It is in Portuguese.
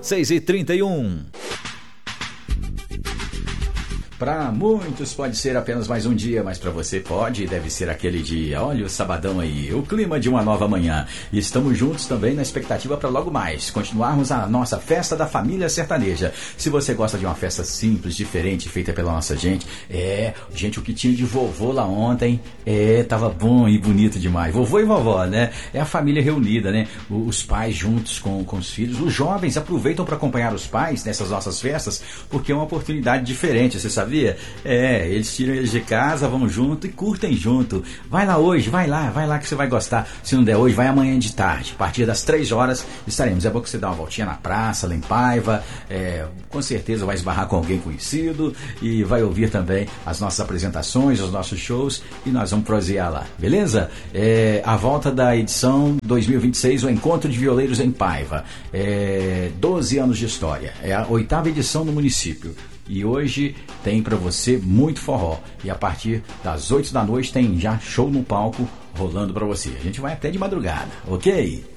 6h31. Para muitos pode ser apenas mais um dia, mas para você pode e deve ser aquele dia. Olha o sabadão aí, o clima de uma nova manhã. E estamos juntos também na expectativa para logo mais continuarmos a nossa festa da família sertaneja. Se você gosta de uma festa simples, diferente, feita pela nossa gente, gente, o que tinha de vovô lá ontem, tava bom e bonito demais. Vovô e vovó, né? É a família reunida, né? Os pais juntos com os filhos. Os jovens aproveitam para acompanhar os pais nessas nossas festas, porque é uma oportunidade diferente, você sabia? Eles tiram eles de casa, vão junto e curtem junto. Vai lá hoje, vai lá que você vai gostar. Se não der hoje, vai amanhã de tarde. A partir das 3 horas estaremos. É bom que você dá uma voltinha na praça, lá em Paiva. Com certeza vai esbarrar com alguém conhecido e vai ouvir também as nossas apresentações, os nossos shows, e nós vamos prosear lá, beleza? A volta da edição 2026, o Encontro de Violeiros em Paiva. 12 anos de história. É a 8ª edição no município. E hoje tem para você muito forró. E a partir das 8 da noite tem já show no palco rolando para você. A gente vai até de madrugada, ok?